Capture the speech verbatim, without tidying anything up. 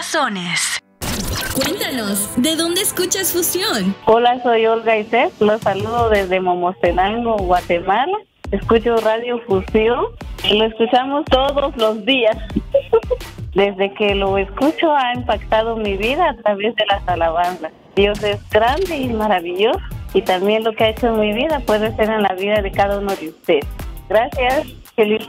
corazones. Cuéntanos, ¿de dónde escuchas Fusión? Hola, soy Olga Isés, los saludo desde Momostenango, Guatemala. Escucho Radio Fusión y lo escuchamos todos los días. Desde que lo escucho ha impactado mi vida a través de las alabanzas. Dios es grande y maravilloso y también lo que ha hecho en mi vida puede ser en la vida de cada uno de ustedes. Gracias, feliz